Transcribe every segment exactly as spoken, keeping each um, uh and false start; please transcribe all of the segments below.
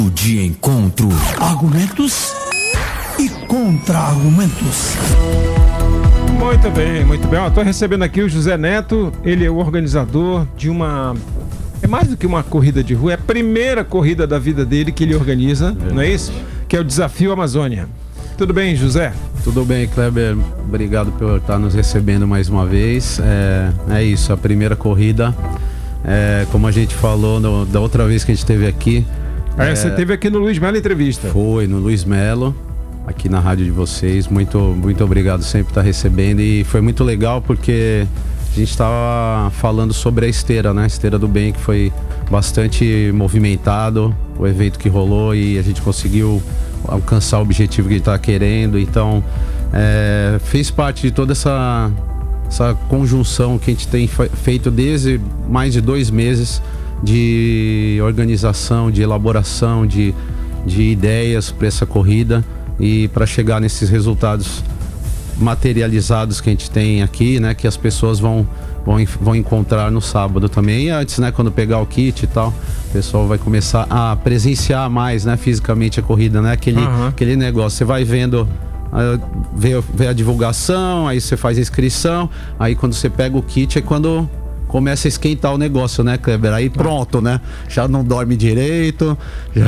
De encontro, argumentos e contra-argumentos. Muito bem, muito bem. Estou recebendo aqui o José Neto. Ele é o organizador de uma... É mais do que uma corrida de rua, é a primeira corrida da vida dele que ele organiza, é. Não é isso? Que é o Desafio Amazônia. Tudo bem, José? Tudo bem, Kleber. Obrigado por estar nos recebendo mais uma vez. É, é isso, a primeira corrida. É, como a gente falou no, da outra vez que a gente esteve aqui. É, é, você esteve aqui no Luiz Melo Entrevista. Foi, no Luiz Melo, aqui na rádio de vocês. Muito, muito obrigado sempre por estar recebendo. E foi muito legal porque a gente estava falando sobre a esteira, né? A Esteira do Bem, que foi bastante movimentado, o evento que rolou, e a gente conseguiu alcançar o objetivo que a gente estava querendo. Então, é, fez parte de toda essa, essa conjunção que a gente tem feito desde mais de dois meses de organização, de elaboração, de, de ideias para essa corrida e para chegar nesses resultados materializados que a gente tem aqui, né, que as pessoas vão, vão, vão encontrar no sábado também. E antes, né, quando pegar o kit e tal, o pessoal vai começar a presenciar mais, né, fisicamente a corrida, né, aquele, uhum. aquele negócio, você vai vendo, uh, vê, vê a divulgação, aí você faz a inscrição, aí quando você pega o kit é quando começa a esquentar o negócio, né, Kleber? Aí pronto, né? Já não dorme direito, já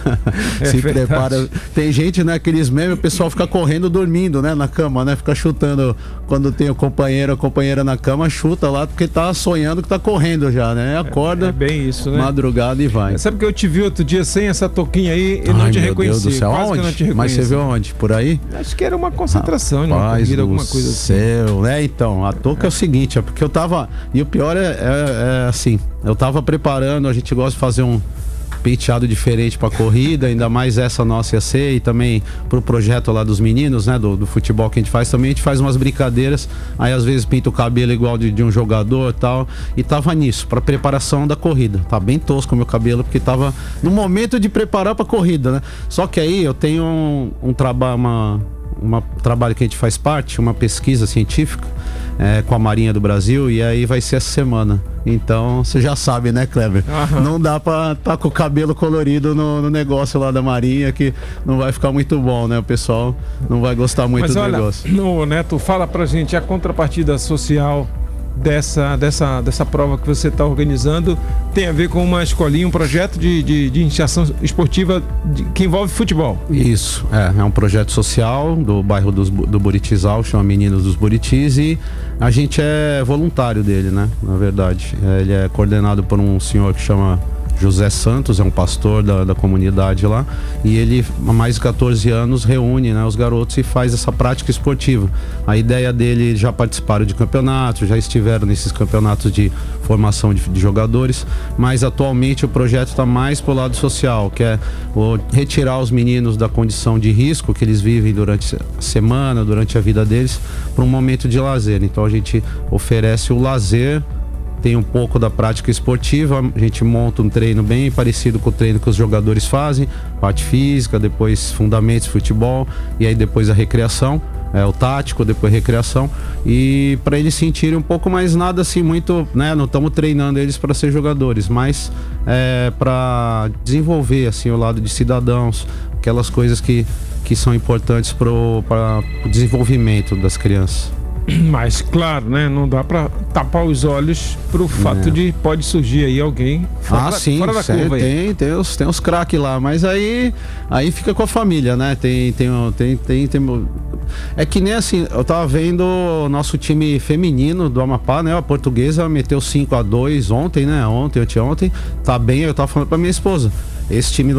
é se verdade. Prepara. Tem gente, né, aqueles memes, o pessoal fica correndo dormindo, né, na cama, né? Fica chutando quando tem o companheiro, a companheira na cama, chuta lá porque tá sonhando que tá correndo já, né? Acorda, é, é bem isso, né? Madrugada e vai. Sabe que eu te vi outro dia sem essa touquinha aí e Ai, não te meu reconheci. Deus do céu, Quase aonde? que eu não te reconheci. Mas você viu onde? Por aí? Acho que era uma concentração, Rapaz, uma corrida, alguma coisa assim. Céu, né? Então, a touca é. é o seguinte, é porque eu tava... E o pior é, é, é assim, eu tava preparando, a gente gosta de fazer um penteado diferente pra corrida, ainda mais essa nossa ia ser, e também pro projeto lá dos meninos, né, do, do futebol que a gente faz também, a gente faz umas brincadeiras, aí às vezes pinta o cabelo igual de, de um jogador e tal, e tava nisso, pra preparação da corrida. Tá bem tosco o meu cabelo, porque tava no momento de preparar pra corrida, né? Só que aí eu tenho um, um trabalho, uma, uma trabalho que a gente faz parte, uma pesquisa científica, É, com a Marinha do Brasil, e aí vai ser essa semana. Então, você já sabe, né, Kleber? Uhum. Não dá pra tá com o cabelo colorido no, no negócio lá da Marinha, que não vai ficar muito bom, né? O pessoal não vai gostar muito Mas do olha, negócio. No, Neto, fala pra gente a contrapartida social dessa, dessa, dessa prova que você está organizando. Tem a ver com uma escolinha, um projeto de, de, de iniciação esportiva de, que envolve futebol. Isso, é, é um projeto social do bairro dos, do Buritizal, chama Meninos dos Buritis, e a gente é voluntário dele, né, na verdade. É, ele é coordenado por um senhor que chama José Santos, é um pastor da, da comunidade lá, e ele há mais de quatorze anos reúne, né, os garotos e faz essa prática esportiva. A ideia dele, já participaram de campeonatos, já estiveram nesses campeonatos de formação de, de jogadores, mas atualmente o projeto está mais pro lado social, que é o, retirar os meninos da condição de risco que eles vivem durante a semana, durante a vida deles, para um momento de lazer. Então a gente oferece o lazer, tem um pouco da prática esportiva, a gente monta um treino bem parecido com o treino que os jogadores fazem, parte física, depois fundamentos de futebol, e aí depois a recreação, é, o tático, depois a recreação, e para eles sentirem um pouco mais nada assim muito, né, não estamos treinando eles para ser jogadores, mas é, para desenvolver assim o lado de cidadãos, aquelas coisas que, que são importantes para o desenvolvimento das crianças. Mas claro, né, não dá pra tapar os olhos pro fato é. de pode surgir aí alguém fora, ah, da, sim, fora da curva aí. Tem, tem os, tem os craques lá, mas aí, aí fica com a família, né? Tem, tem, tem, tem, tem, é que nem assim, eu tava vendo o nosso time feminino do Amapá, né? A Portuguesa meteu cinco a dois ontem, né? Ontem, anteontem, tá bem, eu tava falando pra minha esposa. Esse time